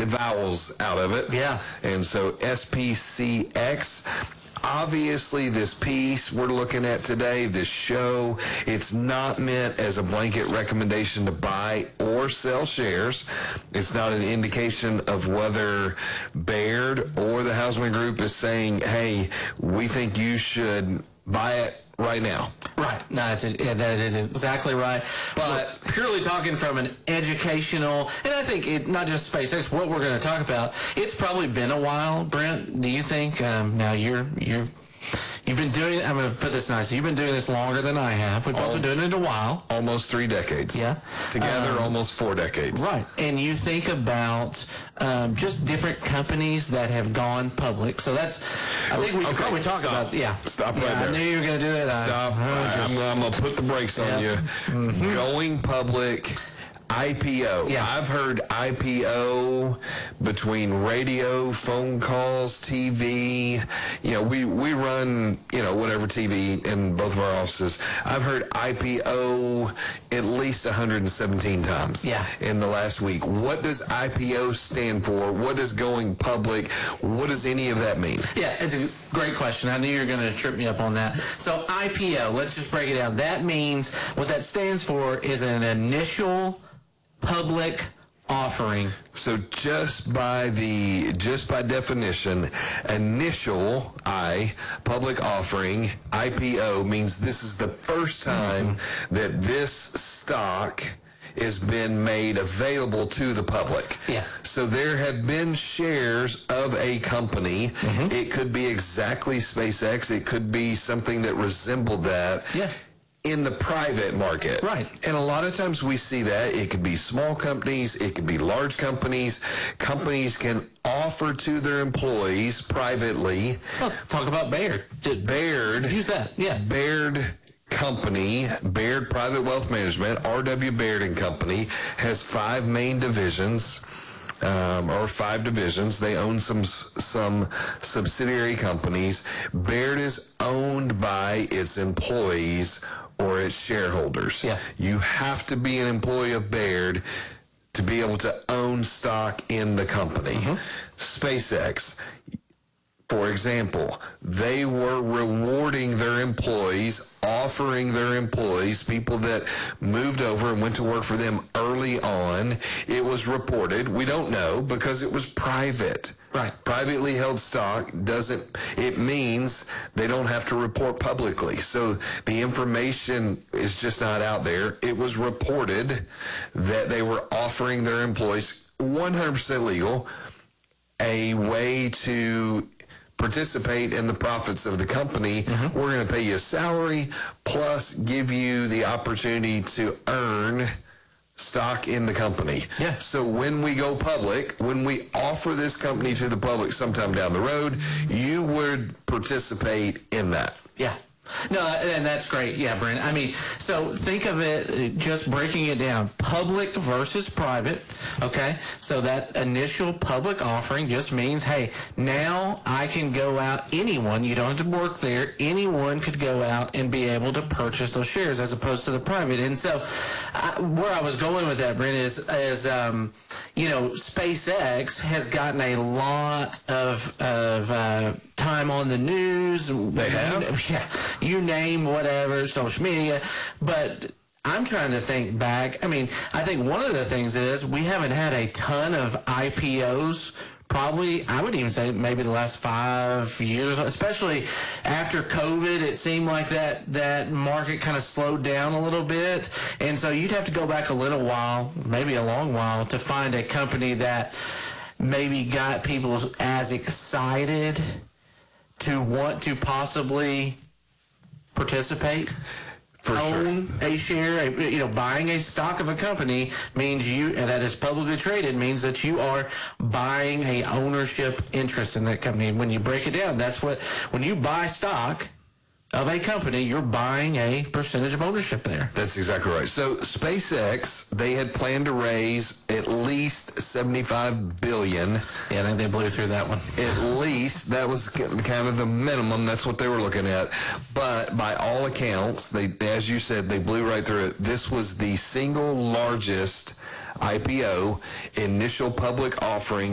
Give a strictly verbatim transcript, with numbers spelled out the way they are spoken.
the vowels out of it. Yeah. And so S P C X. Obviously, this piece we're looking at today, this show, it's not meant as a blanket recommendation to buy or sell shares. It's not an indication of whether Baird or the Hausman Group is saying, hey, we think you should buy it right now. Right. No, that's it. Yeah, that is exactly right. But purely talking from an educational, and I think it, not just SpaceX, what we're going to talk about, it's probably been a while, Brent. Do you think, um, now you're, you're, you've been doing, I'm going to put this nice, you've been doing this longer than I have. We've both been doing it a while. Almost three decades. Yeah. Together, um, almost four decades. Right. And you think about um, just different companies that have gone public. So that's, I think we should Okay, probably talk stop. about, yeah. Stop right yeah, there. I knew you were going to do it. Stop. I, I I'm, just, I'm going to put the brakes on Yeah. you. Mm-hmm. Going public, I P O. Yeah. I've heard I P O between radio, phone calls, T V. You know, we, we run, you know, whatever T V in both of our offices. I've heard I P O at least one hundred seventeen times Yeah. in the last week. What does I P O stand for? What is going public? What does any of that mean? Yeah, it's a great question. I knew you were going to trip me up on that. So I P O, let's just break it down. That means, what that stands for is an initial public offering. So just by the just by definition, initial I public offering I P O means this is the first time mm-hmm. that this stock has been made available to the public. Yeah. So there have been shares of a company. Mm-hmm. It could be exactly SpaceX. It could be something that resembled that. Yeah. In the private market. Right. And a lot of times we see that. It could be small companies, it could be large companies. Companies can offer to their employees privately. Well, talk about Baird. Baird. Use that, yeah. Baird Company, Baird Private Wealth Management, R W Baird and Company, has five main divisions. Um, or five divisions. They own some some subsidiary companies. Baird is owned by its employees or its shareholders. Yeah. You have to be an employee of Baird to be able to own stock in the company. Mm-hmm. SpaceX, for example, they were rewarding their employees, offering their employees, people that moved over and went to work for them early on. It was reported. We don't know because it was private. Right. Privately held stock doesn't, it means they don't have to report publicly. So the information is just not out there. It was reported that they were offering their employees, one hundred percent legal, a way to participate in the profits of the company. Mm-hmm. We're going to pay you a salary plus give you the opportunity to earn stock in the company. Yeah. So when we go public, when we offer this company to the public sometime down the road, you would participate in that. Yeah. No, and that's great. Yeah, Brent. I mean, so think of it, just breaking it down, public versus private, okay? So that initial public offering just means, hey, now I can go out, anyone, you don't have to work there, anyone could go out and be able to purchase those shares as opposed to the private. And so I, where I was going with that, Brent, is, is um, you know, SpaceX has gotten a lot of, of uh, time on the news. They have? Yeah. You name whatever, social media, but I'm trying to think back. I mean, I think one of the things is we haven't had a ton of I P Os, probably, I would even say maybe the last five years, especially after COVID. It seemed like that, that market kind of slowed down a little bit. And so you'd have to go back a little while, maybe a long while, to find a company that maybe got people as excited to want to possibly participate, For own sure. a share. A, you know, buying a stock of a company means you, and that is publicly traded, means that you are buying a ownership interest in that company. When you break it down, that's what, when you buy stock of a company, you're buying a percentage of ownership there. That's exactly right. So SpaceX, they had planned to raise at least seventy-five billion dollars. Yeah, I think they blew through that one. At least that was kind of the minimum. That's what they were looking at. But by all accounts, they, as you said, they blew right through it. This was the single largest I P O, initial public offering